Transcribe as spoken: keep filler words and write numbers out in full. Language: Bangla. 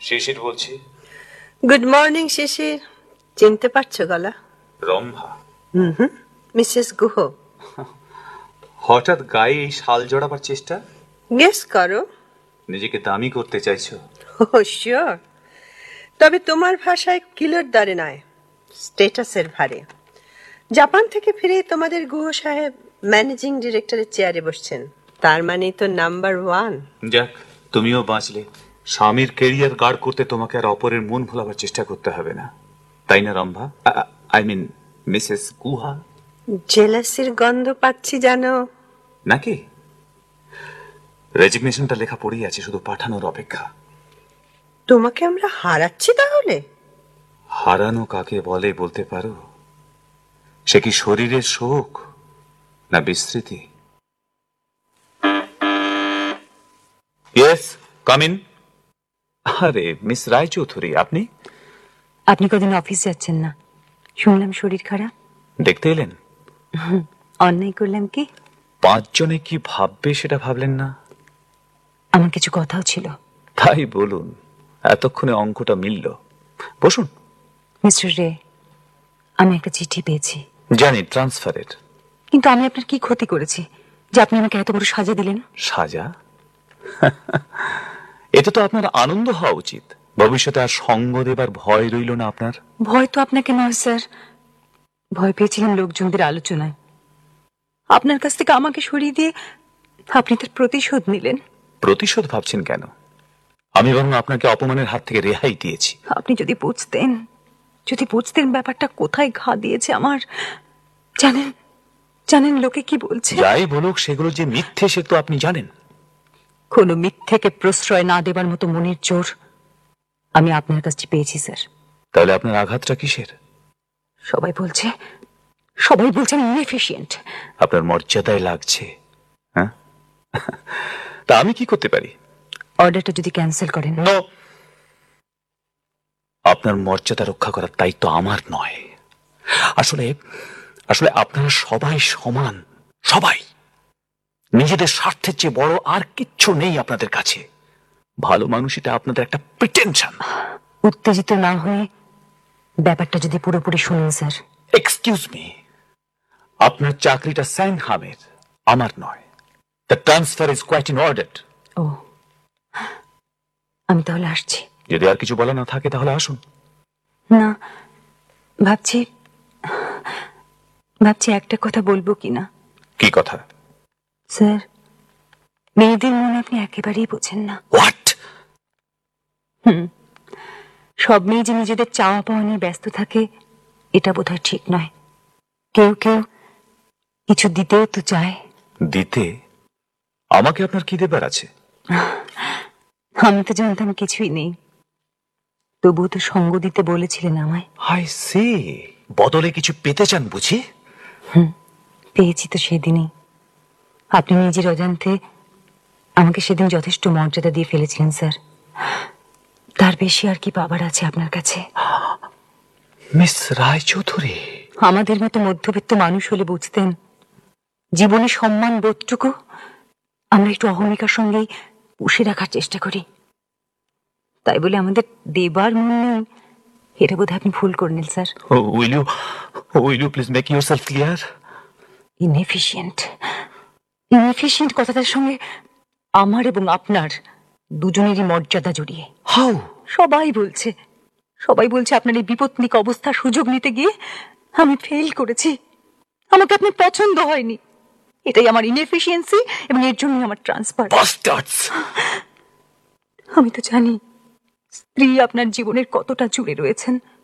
শিশির বলছি। গুড মর্নিং শিশির। চিনতে পারছো গলা? রম্ভা। হুম হুম মিসেস গুহ। হঠাৎ গায়ে এই শাল জড়াবার চেষ্টা? গেস করো। নিজেকে দামি করতে চাইছো? ও শিওর। তবে তোমার ভাষায় কিলোর দরে নয়, স্টেটাসের ভারে। জাপান থেকে ফিরে তোমাদের গুহ সাহেব ম্যানেজিং ডিরেক্টরের চেয়ারে বসছেন, তার মানে তো নাম্বার ওয়ান। যাক, তুমিও বাঁচলে। স্বামীর কেরিয়ার গার্ড করতে তোমাকে আর অপরের মন ভোলাবার চেষ্টা করতে হবে না, তাই না রম্ভা? আই মিন মিসেস গুহা। জেলাসির গন্ধ পাচ্ছি জানো নাকি? রেজিগনেশনটা লেখা পড়েই আছে, শুধু পাঠানোর অপেক্ষা। তোমাকে আমরা হারাচ্ছি তাহলে? হারানো কাকে বলে বলতে পারো? সে কি শরীরের শোক না বিস্মৃতি? Yes, come in. আরে মিস রায়চৌধুরী, আপনি? আপনি কদিন অফিস যাচ্ছেন না, শুনলাম শরীর খারাপ। দেখতে এলেন? অন্যায় করলাম কি? পাঁচজনে কি ভাববে সেটা ভাবলেন না? আমার কিছু কথাও ছিল। তাই বলুন, এতক্ষণে অঙ্কটা মিলল। বসুন। মিস্টার রে, আমি একটা চিঠি পেয়েছি। জানি, ট্রান্সফারের। কিন্তু আমি আপনার কি ক্ষতি করেছি যে আপনি আমাকে এত বড় সাজা দিলেন? সাজা? এটা তো আপনার আনন্দ হওয়া উচিত। ভবিষ্যতে আর সঙ্গ দেবার ভয় রইল না আপনার। ভয় তো আপনাকে নয় স্যার, ভয় পেয়েছিলাম লোকজনদের আলোচনায়। আপনার কাছ থেকে আমাকে সরিয়ে দিয়ে আপনি তার প্রতিশোধ নিলেন। প্রতিশোধ ভাবছেন কেন? আমি বরং আপনাকে অপমানের হাত থেকে রেহাই দিয়েছি। আপনি যদি বুঝতেন, যদি বুঝতেন ব্যাপারটা কোথায় ঘা দিয়েছে আমার। জানেন জানেন লোকে কি বলছে? যাই বলুক, সেগুলো যে মিথ্যে সে তো আপনি জানেন। কোনো মিথ্যেকে প্রশ্রয় না দেবার মতো মনের জোর আমি আপনার কাছে পেয়েছি স্যার। তাহলে আপনার আঘাতটা কিসের? সবাই বলছে সবাই বলছে আমি ইনএফিশিয়েন্ট। আপনার মর্যাদায় লাগছে? হ্যাঁ, তা আমি কি করতে পারি? অর্ডারটা যদি ক্যান্সেল করেন। নো, আপনার মর্যাদা রক্ষা করার দায়িত্ব আমার নয়। আসলে আসলে আপনারা সবাই সমান, সবাই। নিজেদের স্বার্থের চেয়ে বড় আর কিচ্ছু নেই আপনাদের কাছে। ভালো মানুষ এটা আপনাদের একটা প্রিটেনশন। উত্তেজিত না হয়ে ব্যাপারটা যদি পুরোপুরি শুনুন স্যার। এক্সকিউজ মি, আপনার চাকরিটা স্যাংহামের, আমার নয়। The transfer is quite in order. ও, আমি তাহলে আসছি। যদি আর কিছু বলা না থাকে তাহলে আসুন। না, ভাবছি ভাবছি একটা কথা বলবো কিনা। কি কথা? স্যার, মেয়েদের মনে আপনি একেবারেই বোঝেন না। হোয়াট? হুম, সব মেয়ে যে নিজেদের চাওয়া পাওয়া নিয়ে ব্যস্ত থাকে এটা বোধহয় ঠিক নয়। কেউ কেউ কিছু দিতেও তো চায়। দিতে? আমাকে আপনার কি দেবার আছে? আমি তো জানতাম কিছুই নেই, তবুও তো সঙ্গ দিতে বলেছিলেন আমায়। আই সি, বদলে কিছু পেতে চান বুঝি? হুম, পেয়েছি তো সেদিনই। আপনি নিজের অজান্তে আমাকে সেদিন যথেষ্ট মর্যাদা দিয়ে ফেলেছিলেন স্যার। তার বেশি আর কি পাবার আছে আপনার কাছে? মিস রায়চৌধুরী, আমাদের মতো মধ্যবিত্ত মানুষ হলে বুঝতেন জীবনে সম্মান বোধটুকু আমরা একটু অহমিকার সঙ্গেই পুষে রাখার চেষ্টা করি। তাই বলে আমাদের দেবার মন নেই, এটা বোধহয় আপনি ভুল করলেন sir. Will you will you please make yourself clear? Inefficient inefficient কথাটার সঙ্গে আমার এবং আপনার দুজনেরই মর্যাদা জড়িয়ে। হাউ? সবাই বলছে সবাই বলছে আপনার এই বিপত্নিক অবস্থার সুযোগ নিতে গিয়ে আমি ফেল করেছি। আমাকে আপনি পছন্দ হয়নি, এটাই আমার ইনএফিশিয়েন্সি এবং এর জন্যই আমার ট্রান্সফার। বাস্টার্ডস! আমি তো জানি স্ত্রী আপনার জীবনের কতটা জুড়ে রয়েছেন।